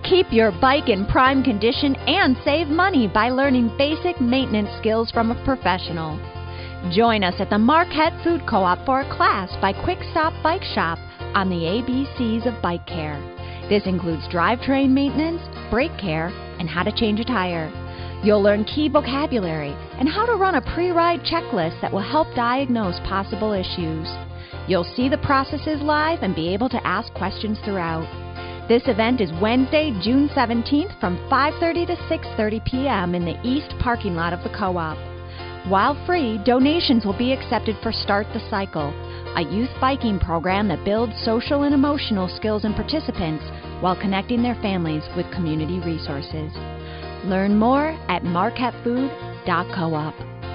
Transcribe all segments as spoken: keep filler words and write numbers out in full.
Keep your bike in prime condition and save money by learning basic maintenance skills from a professional. Join us at the Marquette Food Co-op for a class by Quick Stop Bike Shop on the A B Cs of bike care. This includes drivetrain maintenance, brake care, and how to change a tire. You'll learn key vocabulary and how to run a pre-ride checklist that will help diagnose possible issues. You'll see the processes live and be able to ask questions throughout. This event is Wednesday, June seventeenth from five thirty to six thirty p.m. in the east parking lot of the co-op. While free, donations will be accepted for Start the Cycle, a youth biking program that builds social and emotional skills in participants while connecting their families with community resources. Learn more at marquette food dot coop.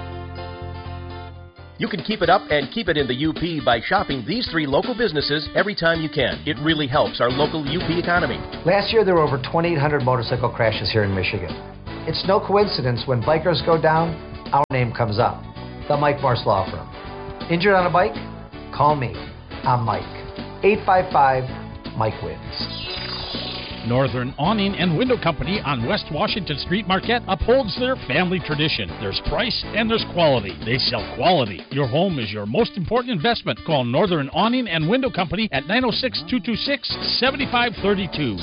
You can keep it up and keep it in the U P by shopping these three local businesses every time you can. It really helps our local U P economy. Last year, there were over twenty-eight hundred motorcycle crashes here in Michigan. It's no coincidence when bikers go down, our name comes up. The Mike Morse Law Firm. Injured on a bike? Call me. I'm Mike. eight five five, Mike wins. Northern Awning and Window Company on West Washington Street, Marquette upholds their family tradition. There's price and there's quality. They sell quality. Your home is your most important investment. Call Northern Awning and Window Company at nine oh six, two two six, seven five three two.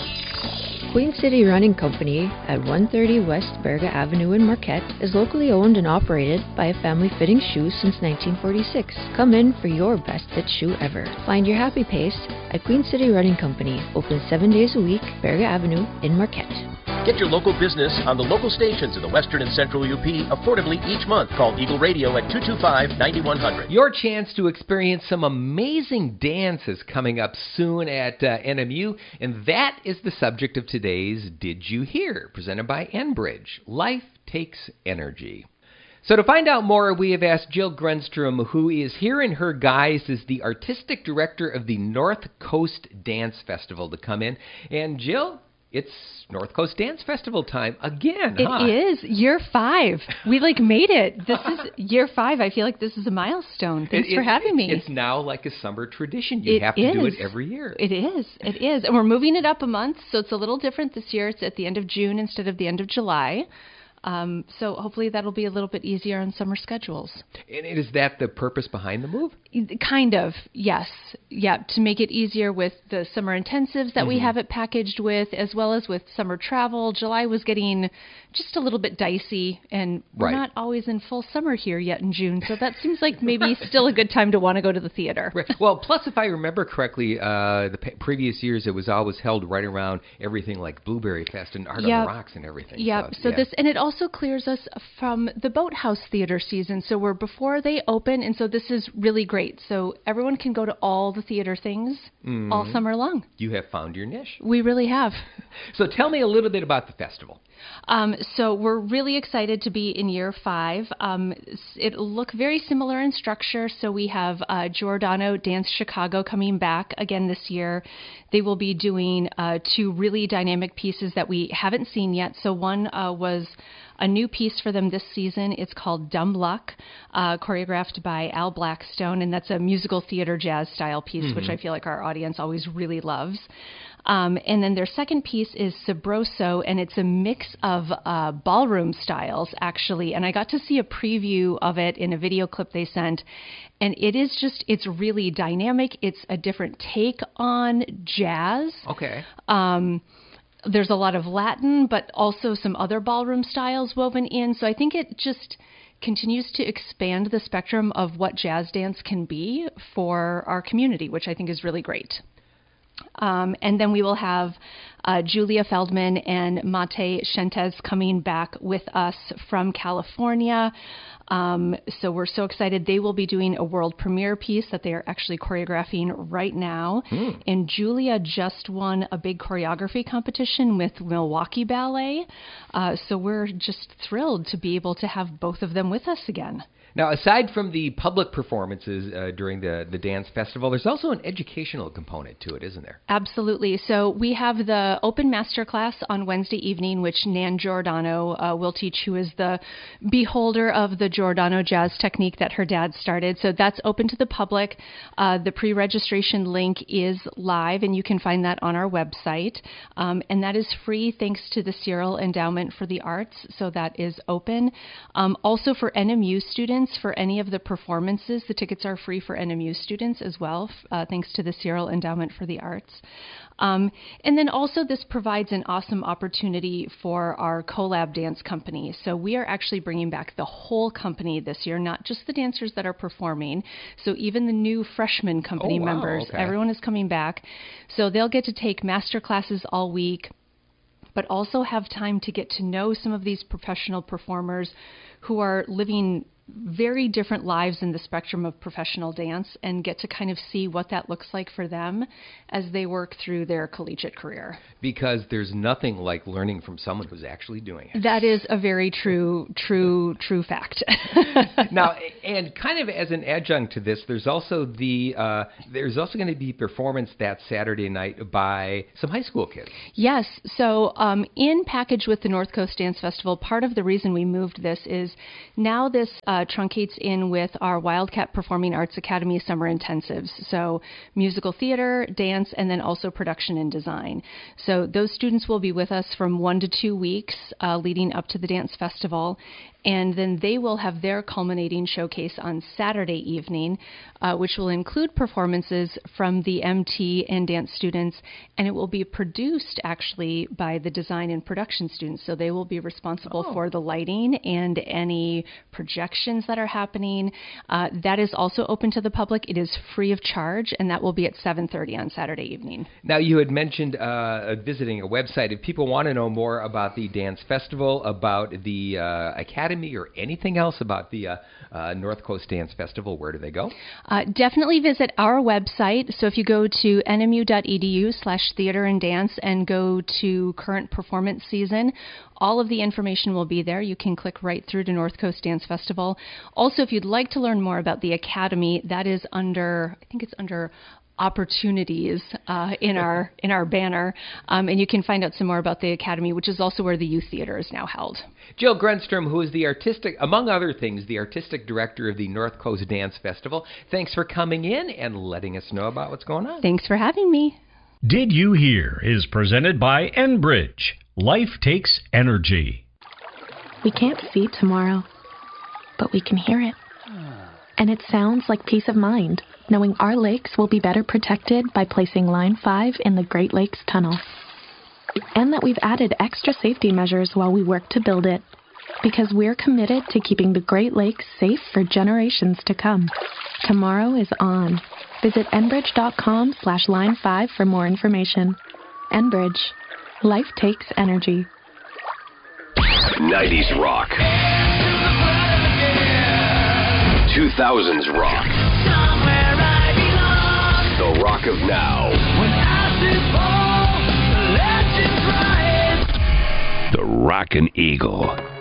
Queen City Running Company at one thirty West Berga Avenue in Marquette is locally owned and operated by a family fitting shoes since nineteen forty-six. Come in for your best fit shoe ever. Find your happy pace at Queen City Running Company, open seven days a week, Berga Avenue in Marquette. Get your local business on the local stations in the western and central U P affordably each month. Call Eagle Radio at two two five, nine one zero zero. Your chance to experience some amazing dances coming up soon at uh, N M U, and that is the subject of today's Did You Hear? Presented by Enbridge. Life takes energy. So to find out more, we have asked Jill Grunstrom, who is here in her guise as the artistic director of the North Coast Dance Festival, to come in. And Jill, it's North Coast Dance Festival time again, It huh? is year five. We like made it. This is year five. I feel like this is a milestone. Thanks It- for it- having me. It's now like a summer tradition. You It have to do is. it every year. It is. It is. And we're moving it up a month, so it's a little different this year. It's at the end of June instead of the end of July. Um, so hopefully that'll be a little bit easier on summer schedules. And is that the purpose behind the move? Kind of, yes. Yeah, to make it easier with the summer intensives that Mm-hmm. we have it packaged with, as well as with summer travel. July was getting just a little bit dicey, and we're Right. not always in full summer here yet in June, so that seems like maybe still a good time to want to go to the theater. Right. Well, plus, if I remember correctly, uh, the p- previous years it was always held right around everything like Blueberry Fest and Art Yep. on the Rocks and everything. Yep. So yeah. this, and it also clears us from the Boathouse Theater season. So we're before they open, and so this is really great. So everyone can go to all the theater things all summer long. You have found your niche. We really have. So tell me a little bit about the festival. Um, so we're really excited to be in year five. Um, it'll look very similar in structure. So we have uh, Giordano Dance Chicago coming back again this year. They will be doing uh, two really dynamic pieces that we haven't seen yet. So one uh, was a new piece for them this season. It's called Dumb Luck, uh, choreographed by Al Blackstone, and that's a musical theater jazz style piece, mm-hmm. which I feel like our audience always really loves. Um, and then their second piece is Sabroso, and it's a mix of uh, ballroom styles, actually. And I got to see a preview of it in a video clip they sent. And it is just, it's really dynamic. It's a different take on jazz. Okay. Um, there's a lot of Latin, but also some other ballroom styles woven in. So I think it just continues to expand the spectrum of what jazz dance can be for our community, which I think is really great. Um, and then we will have uh, Julia Feldman and Mate Shentez coming back with us from California. Um, so we're so excited. They will be doing a world premiere piece that they are actually choreographing right now. Mm. And Julia just won a big choreography competition with Milwaukee Ballet. Uh, so we're just thrilled to be able to have both of them with us again. Now, aside from the public performances uh, during the, the dance festival, there's also an educational component to it, isn't there? Absolutely. So we have the open masterclass on Wednesday evening, which Nan Giordano uh, will teach, who is the beholder of the Giordano jazz technique that her dad started. So that's open to the public. Uh, the pre-registration link is live, and you can find that on our website. Um, and that is free thanks to the Cyril Endowment for the Arts. So that is open. Um, also for N M U students, for any of the performances, the tickets are free for N M U students as well, uh, thanks to the Cyril Endowment for the Arts. Um, and then also this provides an awesome opportunity for our collab dance company. So we are actually bringing back the whole company this year, not just the dancers that are performing. So even the new freshman company oh, wow, members, okay. everyone is coming back. So they'll get to take master classes all week, but also have time to get to know some of these professional performers who are living very different lives in the spectrum of professional dance, and get to kind of see what that looks like for them as they work through their collegiate career. Because there's nothing like learning from someone who's actually doing it. That is a very true, true, true fact. Now, and kind of as an adjunct to this, there's also the uh, there's also going to be performance that Saturday night by some high school kids. Yes. So um, in package with the North Coast Dance Festival, part of the reason we moved this is now this uh, truncates in with our Wildcat Performing Arts Academy summer intensives. So musical theater, dance, and then also production and design. So those students will be with us from one to two weeks uh, leading up to the dance festival. And then they will have their culminating showcase on Saturday evening, uh, which will include performances from the M T and dance students. And it will be produced actually by the design and production students. So they will be responsible oh. for the lighting and any projections that are happening. Uh, that is also open to the public. It is free of charge, and that will be at seven thirty on Saturday evening. Now, you had mentioned uh, visiting a website. If people want to know more about the dance festival, about the uh, academy, or anything else about the uh, uh, North Coast Dance Festival, where do they go? Uh, definitely visit our website. So if you go to nmu.edu slash theater and dance and go to current performance season, all of the information will be there. You can click right through to North Coast Dance Festival. Also, if you'd like to learn more about the Academy, that is under, I think it's under opportunities uh, in our in our banner, um, and you can find out some more about the Academy, which is also where the youth theater is now held. Jill Grunstrom, who is the artistic, among other things, the artistic director of the North Coast Dance Festival. Thanks for coming in and letting us know about what's going on. Thanks for having me. Did You Hear is presented by Enbridge. Life takes energy. We can't see tomorrow, but we can hear it. And it sounds like peace of mind, knowing our lakes will be better protected by placing Line five in the Great Lakes Tunnel. And that we've added extra safety measures while we work to build it, because we're committed to keeping the Great Lakes safe for generations to come. Tomorrow is on. Visit enbridge.com slash line five for more information. Enbridge. Life takes energy. nineties rock. two thousands rock. The rock of now. The Rockin' Eagle.